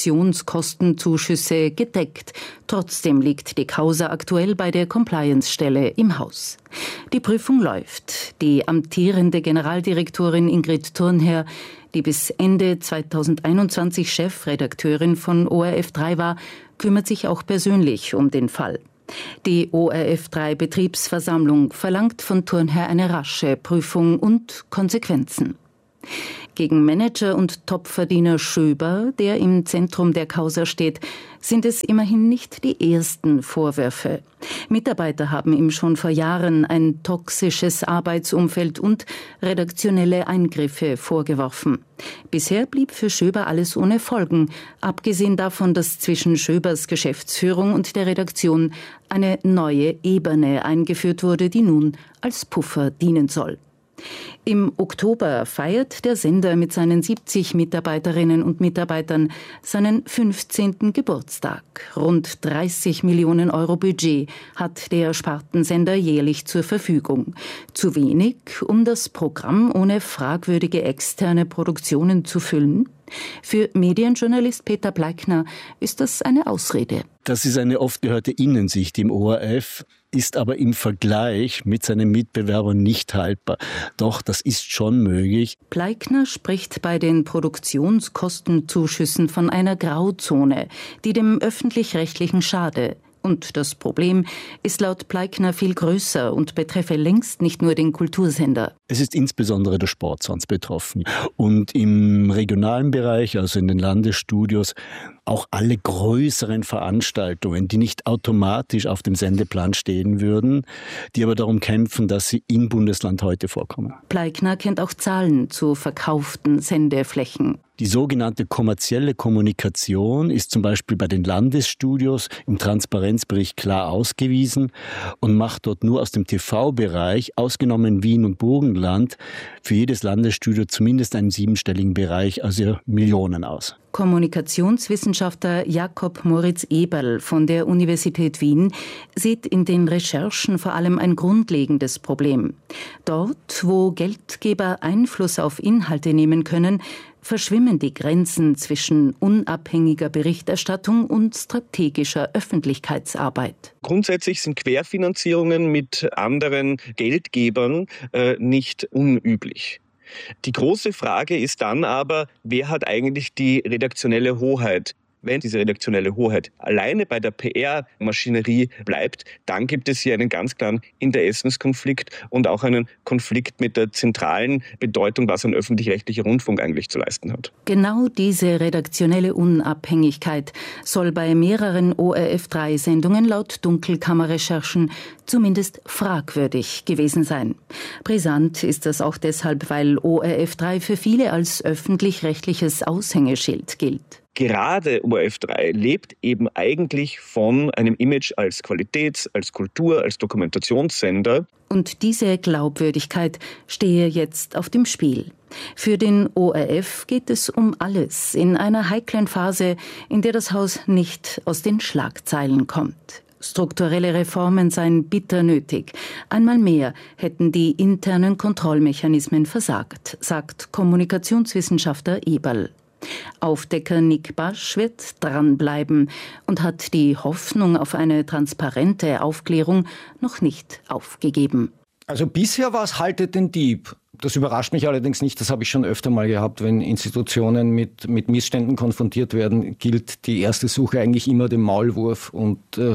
Produktionskostenzuschüsse gedeckt. Trotzdem liegt die Causa aktuell bei der Compliance-Stelle im Haus. Die Prüfung läuft. Die amtierende Generaldirektorin Ingrid Thurnherr, die bis Ende zweitausendeinundzwanzig Chefredakteurin von O R F drei war, kümmert sich auch persönlich um den Fall. Die O R F drei Betriebsversammlung verlangt von Thurnherr eine rasche Prüfung und Konsequenzen. Gegen Manager und Topverdiener Schöber, der im Zentrum der Causa steht, sind es immerhin nicht die ersten Vorwürfe. Mitarbeiter haben ihm schon vor Jahren ein toxisches Arbeitsumfeld und redaktionelle Eingriffe vorgeworfen. Bisher blieb für Schöber alles ohne Folgen, abgesehen davon, dass zwischen Schöbers Geschäftsführung und der Redaktion eine neue Ebene eingeführt wurde, die nun als Puffer dienen soll. Im Oktober feiert der Sender mit seinen siebzig Mitarbeiterinnen und Mitarbeitern seinen fünfzehnten Geburtstag. Rund dreißig Millionen Euro Budget hat der Spartensender jährlich zur Verfügung. Zu wenig, um das Programm ohne fragwürdige externe Produktionen zu füllen? Für Medienjournalist Peter Pleikner ist das eine Ausrede. Das ist eine oft gehörte Innensicht im O R F, ist aber im Vergleich mit seinen Mitbewerbern nicht haltbar. Doch, das ist schon möglich. Pleikner spricht bei den Produktionskostenzuschüssen von einer Grauzone, die dem Öffentlich-Rechtlichen schade. Und das Problem ist laut Pleikner viel größer und betreffe längst nicht nur den Kultursender. Es ist insbesondere der Sport sonst betroffen. Und im regionalen Bereich, also in den Landesstudios, auch alle größeren Veranstaltungen, die nicht automatisch auf dem Sendeplan stehen würden, die aber darum kämpfen, dass sie im Bundesland heute vorkommen. Pleikner kennt auch Zahlen zu verkauften Sendeflächen. Die sogenannte kommerzielle Kommunikation ist zum Beispiel bei den Landesstudios im Transparenzbericht klar ausgewiesen und macht dort nur aus dem T V-Bereich, ausgenommen Wien und Burgenland, für jedes Landesstudio zumindest einen siebenstelligen Bereich, also Millionen aus. Kommunikationswissenschaftler Jakob Moritz Eberl von der Universität Wien sieht in den Recherchen vor allem ein grundlegendes Problem. Dort, wo Geldgeber Einfluss auf Inhalte nehmen können, verschwimmen die Grenzen zwischen unabhängiger Berichterstattung und strategischer Öffentlichkeitsarbeit. Grundsätzlich sind Querfinanzierungen mit anderen Geldgebern äh, nicht unüblich. Die große Frage ist dann aber, wer hat eigentlich die redaktionelle Hoheit? Wenn diese redaktionelle Hoheit alleine bei der P R-Maschinerie bleibt, dann gibt es hier einen ganz klaren Interessenskonflikt und auch einen Konflikt mit der zentralen Bedeutung, was ein öffentlich-rechtlicher Rundfunk eigentlich zu leisten hat. Genau diese redaktionelle Unabhängigkeit soll bei mehreren O R F drei Sendungen laut Dunkelkammerrecherchen zumindest fragwürdig gewesen sein. Brisant ist das auch deshalb, weil O R F drei für viele als öffentlich-rechtliches Aushängeschild gilt. Gerade O R F drei lebt eben eigentlich von einem Image als Qualitäts-, als Kultur-, als Dokumentationssender. Und diese Glaubwürdigkeit stehe jetzt auf dem Spiel. Für den O R F geht es um alles in einer heiklen Phase, in der das Haus nicht aus den Schlagzeilen kommt. Strukturelle Reformen seien bitter nötig. Einmal mehr hätten die internen Kontrollmechanismen versagt, sagt Kommunikationswissenschaftler Eberl. Aufdecker Nick Basch wird dranbleiben und hat die Hoffnung auf eine transparente Aufklärung noch nicht aufgegeben. Also bisher war es haltet den Dieb. Das überrascht mich allerdings nicht, das habe ich schon öfter mal gehabt, wenn Institutionen mit, mit Missständen konfrontiert werden, gilt die erste Suche eigentlich immer dem Maulwurf und äh,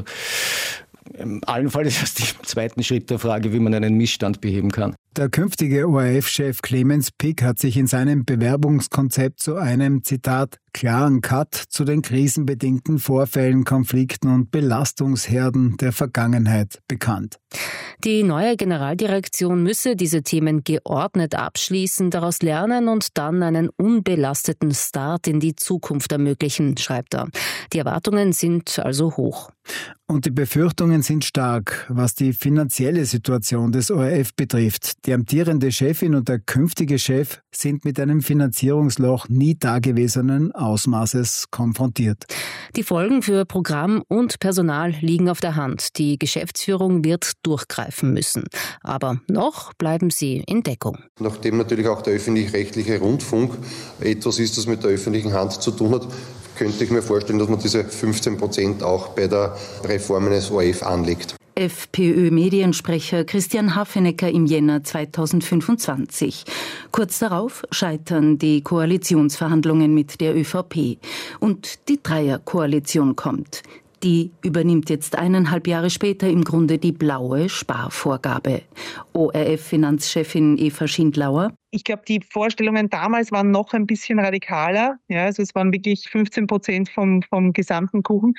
allenfalls erst im zweiten Schritt der Frage, wie man einen Missstand beheben kann. Der künftige O R F-Chef Clemens Pick hat sich in seinem Bewerbungskonzept zu einem, Zitat, klaren Cut zu den krisenbedingten Vorfällen, Konflikten und Belastungsherden der Vergangenheit bekannt. Die neue Generaldirektion müsse diese Themen geordnet abschließen, daraus lernen und dann einen unbelasteten Start in die Zukunft ermöglichen, schreibt er. Die Erwartungen sind also hoch. Und die Befürchtungen sind stark, was die finanzielle Situation des O R F betrifft. Die amtierende Chefin und der künftige Chef sind mit einem Finanzierungsloch nie dagewesenen Ausmaßes konfrontiert. Die Folgen für Programm und Personal liegen auf der Hand. Die Geschäftsführung wird durchgreifen müssen. Aber noch bleiben sie in Deckung. Nachdem natürlich auch der öffentlich-rechtliche Rundfunk etwas ist, das mit der öffentlichen Hand zu tun hat, könnte ich mir vorstellen, dass man diese fünfzehn Prozent auch bei der Reform eines O R F anlegt. FPÖ-Mediensprecher Christian Hafenecker im Jänner zweitausendfünfundzwanzig. Kurz darauf scheitern die Koalitionsverhandlungen mit der ÖVP. Und die Dreierkoalition kommt. Die übernimmt jetzt eineinhalb Jahre später im Grunde die blaue Sparvorgabe. O R F-Finanzchefin Eva Schindlauer. Ich glaube, die Vorstellungen damals waren noch ein bisschen radikaler. Ja, also es waren wirklich fünfzehn Prozent vom, vom gesamten Kuchen.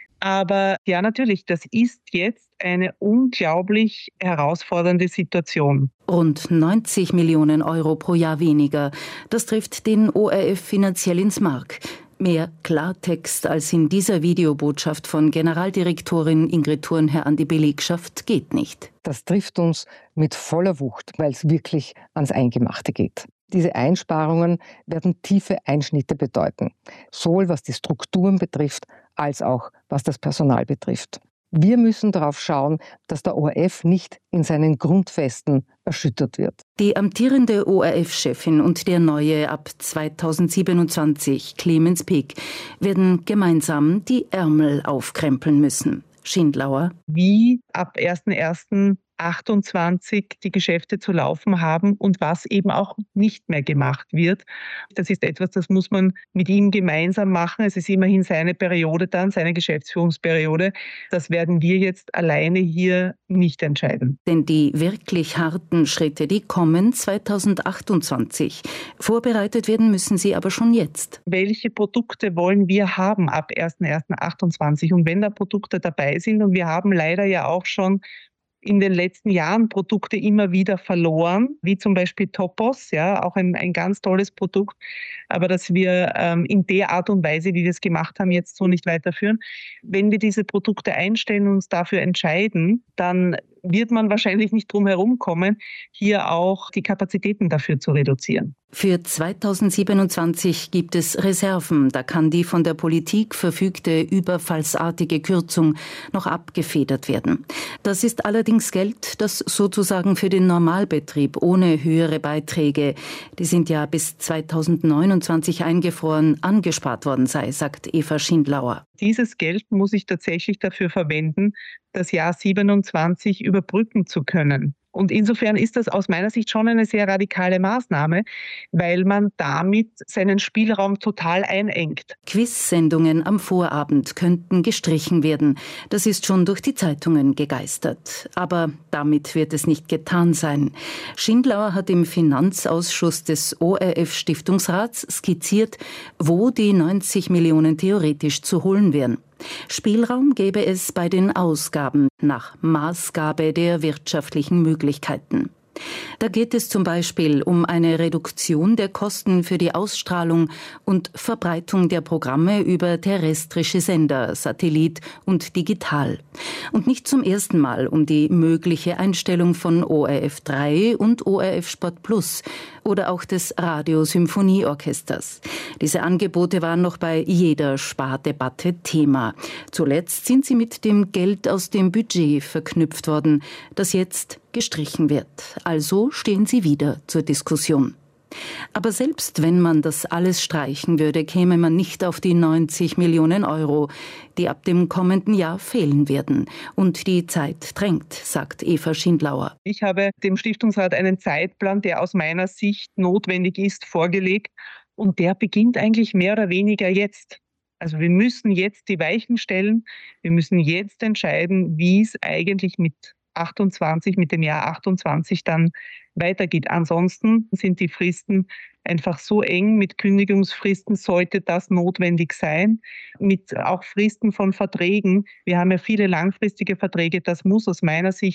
Aber ja, natürlich, das ist jetzt eine unglaublich herausfordernde Situation. Rund neunzig Millionen Euro pro Jahr weniger. Das trifft den O R F finanziell ins Mark. Mehr Klartext als in dieser Videobotschaft von Generaldirektorin Ingrid Thurnherr an die Belegschaft geht nicht. Das trifft uns mit voller Wucht, weil es wirklich ans Eingemachte geht. Diese Einsparungen werden tiefe Einschnitte bedeuten, sowohl was die Strukturen betrifft, als auch was das Personal betrifft. Wir müssen darauf schauen, dass der O R F nicht in seinen Grundfesten erschüttert wird. Die amtierende O R F-Chefin und der neue ab zweitausendsiebenundzwanzig, Clemens Pick, werden gemeinsam die Ärmel aufkrempeln müssen. Schindlauer. Wie ab erster erster achtundzwanzig die Geschäfte zu laufen haben und was eben auch nicht mehr gemacht wird. Das ist etwas, das muss man mit ihm gemeinsam machen. Es ist immerhin seine Periode dann, seine Geschäftsführungsperiode. Das werden wir jetzt alleine hier nicht entscheiden. Denn die wirklich harten Schritte, die kommen zweitausendachtundzwanzig. Vorbereitet werden müssen sie aber schon jetzt. Welche Produkte wollen wir haben ab erster erster achtundzwanzig? Und wenn da Produkte dabei sind, und wir haben leider ja auch schon in den letzten Jahren Produkte immer wieder verloren, wie zum Beispiel Topos, ja, auch ein, ein ganz tolles Produkt, aber dass wir ähm, in der Art und Weise, wie wir es gemacht haben, jetzt so nicht weiterführen. Wenn wir diese Produkte einstellen und uns dafür entscheiden, dann wird man wahrscheinlich nicht drum herum kommen, hier auch die Kapazitäten dafür zu reduzieren. Für zweitausendsiebenundzwanzig gibt es Reserven. Da kann die von der Politik verfügte überfallsartige Kürzung noch abgefedert werden. Das ist allerdings Geld, das sozusagen für den Normalbetrieb ohne höhere Beiträge, die sind ja bis zweitausendneunundzwanzig eingefroren, angespart worden sei, sagt Eva Schindlauer. Dieses Geld muss ich tatsächlich dafür verwenden, das Jahr siebenundzwanzig überbrücken zu können. Und insofern ist das aus meiner Sicht schon eine sehr radikale Maßnahme, weil man damit seinen Spielraum total einengt. Quiz-Sendungen am Vorabend könnten gestrichen werden. Das ist schon durch die Zeitungen gegeistert. Aber damit wird es nicht getan sein. Schindlauer hat im Finanzausschuss des O R F-Stiftungsrats skizziert, wo die neunzig Millionen theoretisch zu holen wären. Spielraum gäbe es bei den Ausgaben nach Maßgabe der wirtschaftlichen Möglichkeiten. Da geht es zum Beispiel um eine Reduktion der Kosten für die Ausstrahlung und Verbreitung der Programme über terrestrische Sender, Satellit und digital. Und nicht zum ersten Mal um die mögliche Einstellung von O R F drei und O R F Sport Plus oder auch des Radiosymphonieorchesters. Diese Angebote waren noch bei jeder Spardebatte Thema. Zuletzt sind sie mit dem Geld aus dem Budget verknüpft worden, das jetzt gestrichen wird. Also stehen sie wieder zur Diskussion. Aber selbst wenn man das alles streichen würde, käme man nicht auf die neunzig Millionen Euro, die ab dem kommenden Jahr fehlen werden. Und die Zeit drängt, sagt Eva Schindlauer. Ich habe dem Stiftungsrat einen Zeitplan, der aus meiner Sicht notwendig ist, vorgelegt. Und der beginnt eigentlich mehr oder weniger jetzt. Also wir müssen jetzt die Weichen stellen. Wir müssen jetzt entscheiden, wie es eigentlich mit achtundzwanzig, mit dem Jahr achtundzwanzig dann weitergeht. Ansonsten sind die Fristen einfach so eng. Mit Kündigungsfristen sollte das notwendig sein. Mit auch Fristen von Verträgen. Wir haben ja viele langfristige Verträge. Das muss aus meiner Sicht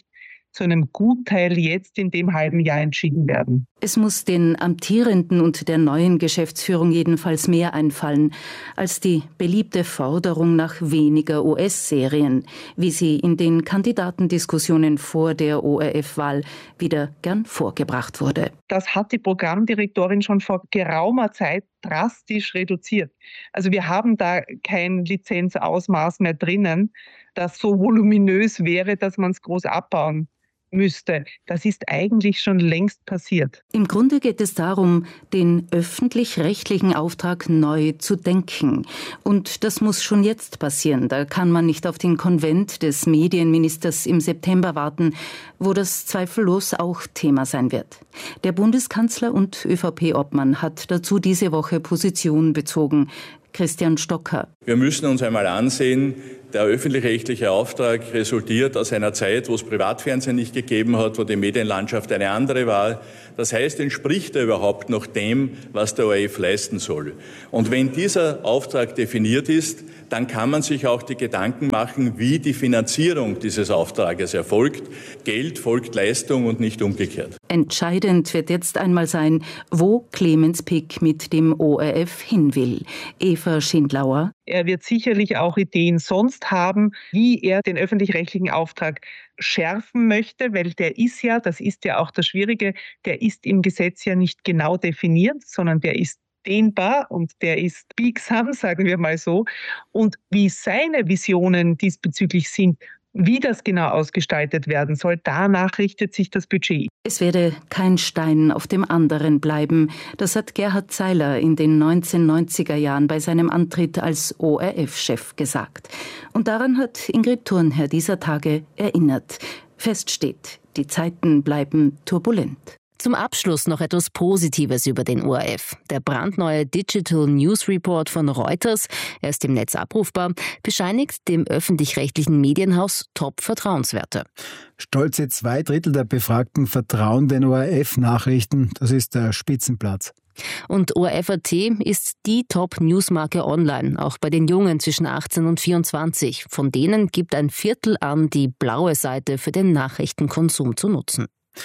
zu einem Gutteil jetzt in dem halben Jahr entschieden werden. Es muss den Amtierenden und der neuen Geschäftsführung jedenfalls mehr einfallen als die beliebte Forderung nach weniger U S-Serien, wie sie in den Kandidatendiskussionen vor der O R F-Wahl wieder gern vorgebracht wurde. Das hat die Programmdirektorin schon vor geraumer Zeit drastisch reduziert. Also wir haben da kein Lizenzausmaß mehr drinnen, das so voluminös wäre, dass man es groß abbauen müsste. Das ist eigentlich schon längst passiert. Im Grunde geht es darum, den öffentlich-rechtlichen Auftrag neu zu denken. Und das muss schon jetzt passieren. Da kann man nicht auf den Konvent des Medienministers im September warten, wo das zweifellos auch Thema sein wird. Der Bundeskanzler und ÖVP-Obmann hat dazu diese Woche Position bezogen. Christian Stocker. Wir müssen uns einmal ansehen, der öffentlich-rechtliche Auftrag resultiert aus einer Zeit, wo es Privatfernsehen nicht gegeben hat, wo die Medienlandschaft eine andere war. Das heißt, entspricht er überhaupt noch dem, was der O R F leisten soll? Und wenn dieser Auftrag definiert ist, dann kann man sich auch die Gedanken machen, wie die Finanzierung dieses Auftrages erfolgt. Geld folgt Leistung und nicht umgekehrt. Entscheidend wird jetzt einmal sein, wo Clemens Pick mit dem O R F hin will. Eva Schindlauer. Er wird sicherlich auch Ideen sonst haben, wie er den öffentlich-rechtlichen Auftrag schärfen möchte, weil der ist ja, das ist ja auch das Schwierige, der ist im Gesetz ja nicht genau definiert, sondern der ist dehnbar und der ist biegsam, sagen wir mal so. Und wie seine Visionen diesbezüglich sind, wie das genau ausgestaltet werden soll, danach richtet sich das Budget. Es werde kein Stein auf dem anderen bleiben. Das hat Gerhard Zeiler in den neunzehnhundertneunziger Jahren bei seinem Antritt als O R F-Chef gesagt. Und daran hat Ingrid Thurnherr dieser Tage erinnert. Fest steht, die Zeiten bleiben turbulent. Zum Abschluss noch etwas Positives über den O R F. Der brandneue Digital News Report von Reuters, er ist im Netz abrufbar, bescheinigt dem öffentlich-rechtlichen Medienhaus Top-Vertrauenswerte. Stolze zwei Drittel der Befragten vertrauen den O R F-Nachrichten. Das ist der Spitzenplatz. Und O R F Punkt A T ist die Top-Newsmarke online, auch bei den Jungen zwischen achtzehn und vierundzwanzig. Von denen gibt ein Viertel an, die blaue Seite für den Nachrichtenkonsum zu nutzen.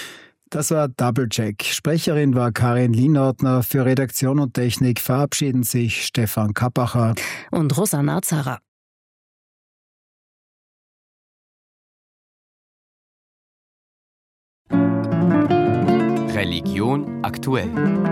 Das war Doublecheck. Sprecherin war Karin Lienordner. Für Redaktion und Technik verabschieden sich Stefan Kappacher und Rosanna Zara. Religion aktuell.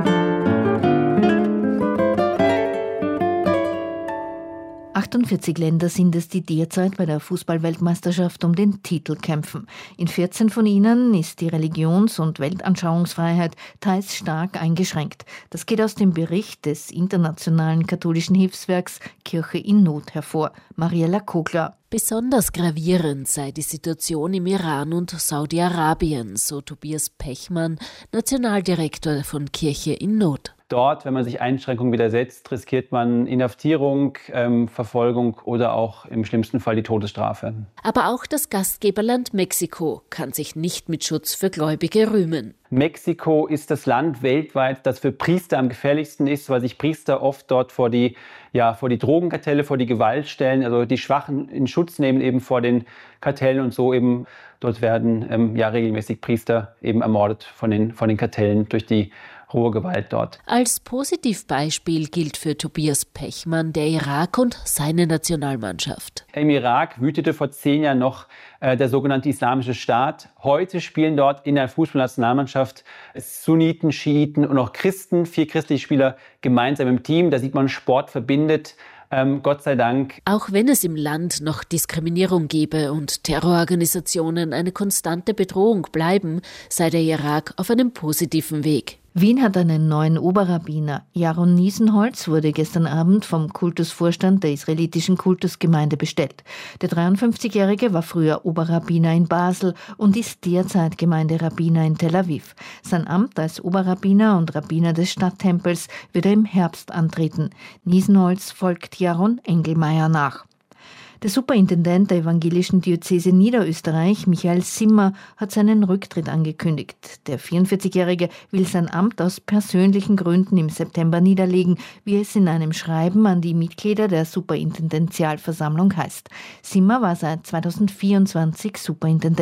achtundvierzig Länder sind es, die derzeit bei der Fußball-Weltmeisterschaft um den Titel kämpfen. In vierzehn von ihnen ist die Religions- und Weltanschauungsfreiheit teils stark eingeschränkt. Das geht aus dem Bericht des internationalen katholischen Hilfswerks Kirche in Not hervor. Mariella Kogler. Besonders gravierend sei die Situation im Iran und Saudi-Arabien, so Tobias Pechmann, Nationaldirektor von Kirche in Not. Dort, wenn man sich Einschränkungen widersetzt, riskiert man Inhaftierung, ähm, Verfolgung oder auch im schlimmsten Fall die Todesstrafe. Aber auch das Gastgeberland Mexiko kann sich nicht mit Schutz für Gläubige rühmen. Mexiko ist das Land weltweit, das für Priester am gefährlichsten ist, weil sich Priester oft dort vor die, ja, vor die Drogenkartelle, vor die Gewalt stellen, also die Schwachen in Schutz nehmen eben vor den Kartellen und so eben. Dort werden ähm, ja regelmäßig Priester eben ermordet von den, von den Kartellen durch die rohe Gewalt dort. Als Positivbeispiel gilt für Tobias Pechmann der Irak und seine Nationalmannschaft. Im Irak wütete vor zehn Jahren noch äh, der sogenannte Islamische Staat. Heute spielen dort in der Fußballnationalmannschaft Sunniten, Schiiten und auch Christen, vier christliche Spieler gemeinsam im Team. Da sieht man, Sport verbindet. Ähm, Gott sei Dank. Auch wenn es im Land noch Diskriminierung gebe und Terrororganisationen eine konstante Bedrohung bleiben, sei der Irak auf einem positiven Weg. Wien hat einen neuen Oberrabbiner. Jaron Niesenholz wurde gestern Abend vom Kultusvorstand der israelitischen Kultusgemeinde bestellt. Der dreiundfünfzigjährige war früher Oberrabbiner in Basel und ist derzeit Gemeinderabbiner in Tel Aviv. Sein Amt als Oberrabbiner und Rabbiner des Stadttempels wird er im Herbst antreten. Niesenholz folgt Jaron Engelmeier nach. Der Superintendent der evangelischen Diözese Niederösterreich, Michael Simmer, hat seinen Rücktritt angekündigt. Der vierundvierzigjährige will sein Amt aus persönlichen Gründen im September niederlegen, wie es in einem Schreiben an die Mitglieder der Superintendentialversammlung heißt. Simmer war seit zweitausendvierundzwanzig Superintendent.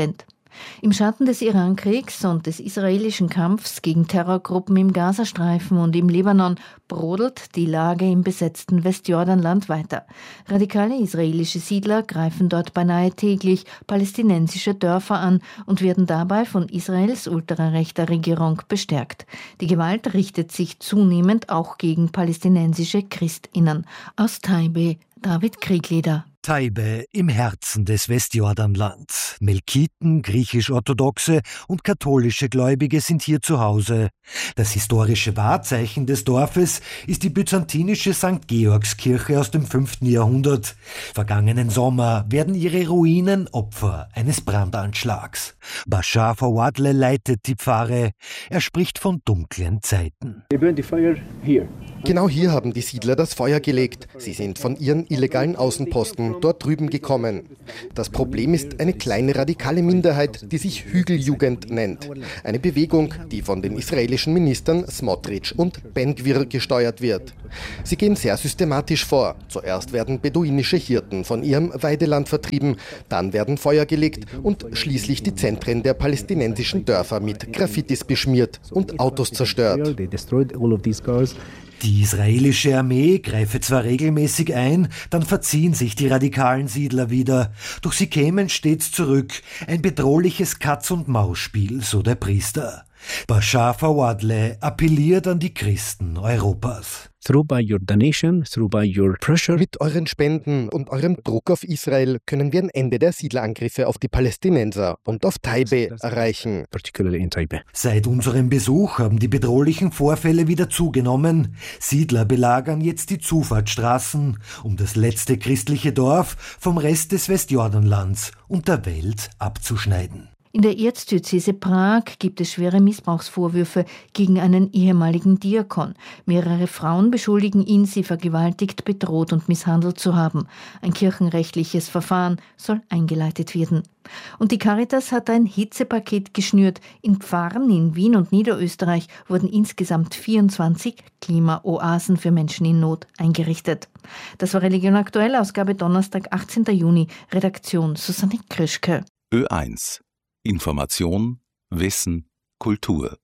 Im Schatten des Irankriegs und des israelischen Kampfs gegen Terrorgruppen im Gazastreifen und im Libanon brodelt die Lage im besetzten Westjordanland weiter. Radikale israelische Siedler greifen dort beinahe täglich palästinensische Dörfer an und werden dabei von Israels ultrarechter Regierung bestärkt. Die Gewalt richtet sich zunehmend auch gegen palästinensische ChristInnen. Aus Taibe, David Krieglieder. Taibe im Herzen des Westjordanlands. Melkiten, griechisch-orthodoxe und katholische Gläubige sind hier zu Hause. Das historische Wahrzeichen des Dorfes ist die byzantinische Sankt Georgskirche aus dem fünften Jahrhundert. Vergangenen Sommer werden ihre Ruinen Opfer eines Brandanschlags. Bashar Fawadle leitet die Pfarre. Er spricht von dunklen Zeiten. Genau hier haben die Siedler das Feuer gelegt. Sie sind von ihren illegalen Außenposten dort drüben gekommen. Das Problem ist eine kleine radikale Minderheit, die sich Hügeljugend nennt. Eine Bewegung, die von den israelischen Ministern Smotrich und Ben-Gvir gesteuert wird. Sie gehen sehr systematisch vor. Zuerst werden beduinische Hirten von ihrem Weideland vertrieben, dann werden Feuer gelegt und schließlich die Zentren der palästinensischen Dörfer mit Graffitis beschmiert und Autos zerstört. Die israelische Armee greife zwar regelmäßig ein, dann verziehen sich die radikalen Siedler wieder. Doch sie kämen stets zurück. Ein bedrohliches Katz-und-Maus-Spiel, so der Priester. Bashar Fawadle appelliert an die Christen Europas. Through by your donation, through by your pressure. Mit euren Spenden und eurem Druck auf Israel können wir ein Ende der Siedlerangriffe auf die Palästinenser und auf Taibe erreichen. Particularly in Taibe. Seit unserem Besuch haben die bedrohlichen Vorfälle wieder zugenommen. Siedler belagern jetzt die Zufahrtsstraßen, um das letzte christliche Dorf vom Rest des Westjordanlands und der Welt abzuschneiden. In der Erzdiözese Prag gibt es schwere Missbrauchsvorwürfe gegen einen ehemaligen Diakon. Mehrere Frauen beschuldigen ihn, sie vergewaltigt, bedroht und misshandelt zu haben. Ein kirchenrechtliches Verfahren soll eingeleitet werden. Und die Caritas hat ein Hitzepaket geschnürt. In Pfarren in Wien und Niederösterreich wurden insgesamt vierundzwanzig Klimaoasen für Menschen in Not eingerichtet. Das war Religion aktuell, Ausgabe Donnerstag, achtzehnten Juni. Redaktion Susanne Krischke. Ö eins. Information, Wissen, Kultur.